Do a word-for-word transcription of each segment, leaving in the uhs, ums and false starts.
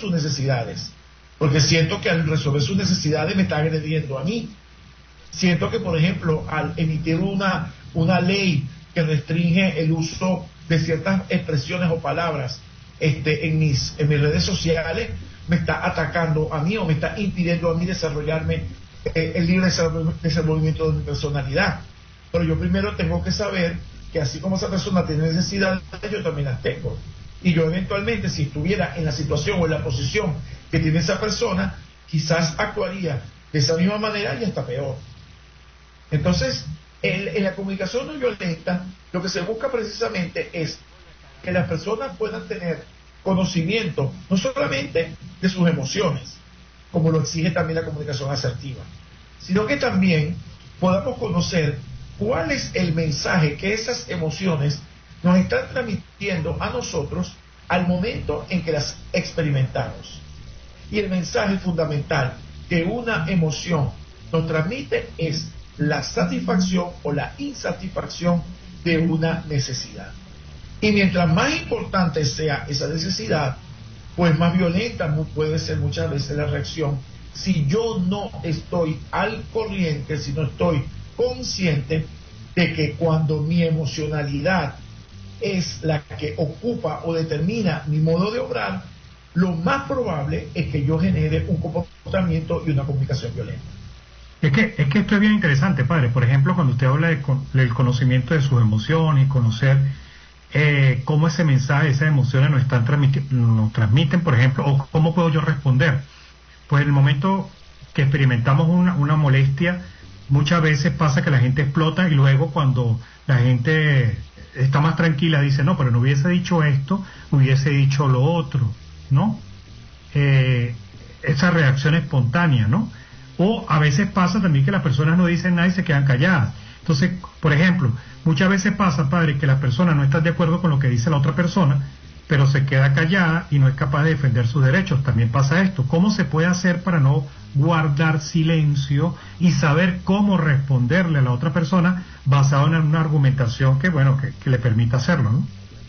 sus necesidades, porque siento que al resolver sus necesidades me está agrediendo a mí. Siento que, por ejemplo, al emitir una, una ley que restringe el uso de ciertas expresiones o palabras este, en, mis, en mis redes sociales, me está atacando a mí o me está impidiendo a mí desarrollarme eh, el libre desenvolvimiento de mi personalidad. Pero yo primero tengo que saber que así como esa persona tiene necesidades, yo también las tengo. Y yo eventualmente, si estuviera en la situación o en la posición que tiene esa persona, quizás actuaría de esa misma manera y hasta peor. Entonces, en, en la comunicación no violenta, lo que se busca precisamente es que las personas puedan tener conocimiento, no solamente de sus emociones, como lo exige también la comunicación asertiva, sino que también podamos conocer cuál es el mensaje que esas emociones nos están transmitiendo a nosotros al momento en que las experimentamos. Y el mensaje fundamental que una emoción nos transmite es la satisfacción o la insatisfacción de una necesidad. Y mientras más importante sea esa necesidad, pues más violenta puede ser muchas veces la reacción si yo no estoy al corriente, si no estoy consciente de que cuando mi emocionalidad es la que ocupa o determina mi modo de obrar, lo más probable es que yo genere un comportamiento y una comunicación violenta. Es que, es que esto es bien interesante, padre. Por ejemplo, cuando usted habla de con, del conocimiento de sus emociones, conocer eh, cómo ese mensaje, esas emociones nos, están nos transmiten, por ejemplo, o cómo puedo yo responder. Pues en el momento que experimentamos una, una molestia, muchas veces pasa que la gente explota y luego cuando la gente está más tranquila dice, no, pero no hubiese dicho esto, hubiese dicho lo otro, ¿no? Eh, esa reacción espontánea, ¿no? O a veces pasa también que las personas no dicen nada y se quedan calladas. Entonces, por ejemplo, muchas veces pasa, padre, que la persona no está de acuerdo con lo que dice la otra persona, pero se queda callada y no es capaz de defender sus derechos. También pasa esto. ¿Cómo se puede hacer para no guardar silencio y saber cómo responderle a la otra persona basado en una argumentación que, bueno, que, que le permita hacerlo, ¿no?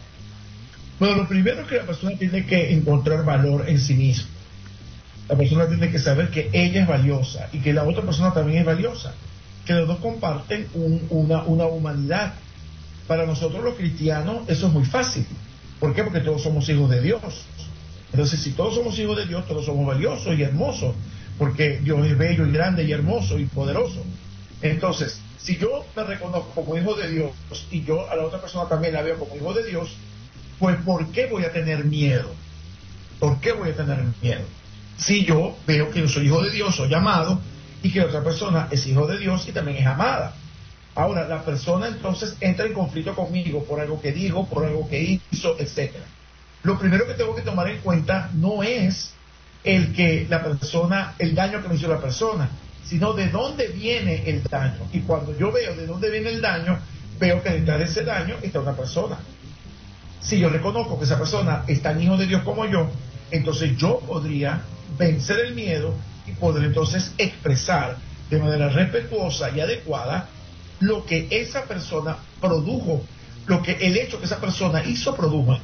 Bueno, lo primero es que la persona tiene que encontrar valor en sí misma. La persona tiene que saber que ella es valiosa y que la otra persona también es valiosa, que los dos comparten un, una, una humanidad. Para nosotros los cristianos eso es muy fácil. ¿Por qué? Porque todos somos hijos de Dios. Entonces, si todos somos hijos de Dios, todos somos valiosos y hermosos, porque Dios es bello y grande y hermoso y poderoso. Entonces, si yo me reconozco como hijo de Dios y yo a la otra persona también la veo como hijo de Dios, pues ¿por qué voy a tener miedo? ¿Por qué voy a tener miedo? Si yo veo que yo soy hijo de Dios, soy amado, y que otra persona es hijo de Dios y también es amada. Ahora, la persona entonces entra en conflicto conmigo por algo que digo, por algo que hizo, etcétera. Lo primero que tengo que tomar en cuenta no es el que la persona, el daño que me hizo la persona, sino de dónde viene el daño. Y cuando yo veo de dónde viene el daño, veo que detrás de ese daño está una persona. Si yo reconozco que esa persona es tan hijo de Dios como yo, entonces yo podría vencer el miedo y poder entonces expresar de manera respetuosa y adecuada lo que esa persona produjo, lo que el hecho que esa persona hizo produjo.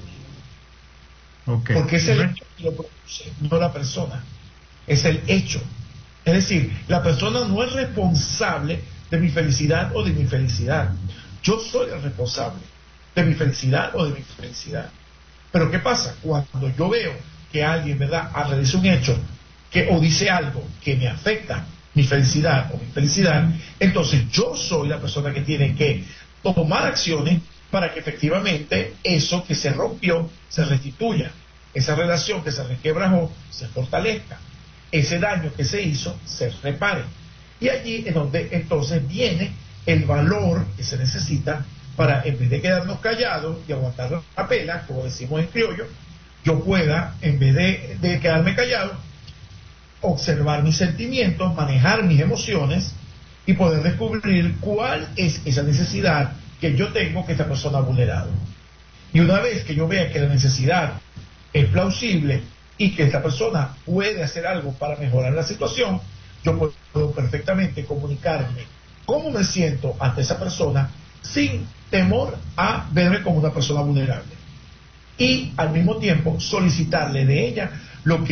Okay. Porque es el hecho que lo produce, no la persona, es el hecho. Es decir, la persona no es responsable de mi felicidad o de mi infelicidad. Yo soy el responsable de mi felicidad o de mi infelicidad. Pero ¿qué pasa? Cuando yo veo que alguien, ¿verdad?, realiza un hecho que o dice algo que me afecta mi felicidad o mi infelicidad, entonces yo soy la persona que tiene que tomar acciones para que efectivamente eso que se rompió se restituya, esa relación que se resquebrajó se fortalezca, ese daño que se hizo se repare. Y allí es donde entonces viene el valor que se necesita para, en vez de quedarnos callados y aguantar la pela, como decimos en criollo, yo pueda, en vez de, de quedarme callado, observar mis sentimientos, manejar mis emociones y poder descubrir cuál es esa necesidad que yo tengo que esta persona ha vulnerado. Y una vez que yo vea que la necesidad es plausible y que esta persona puede hacer algo para mejorar la situación, yo puedo perfectamente comunicarme cómo me siento ante esa persona sin temor a verme como una persona vulnerable. Y al mismo tiempo solicitarle de ella lo que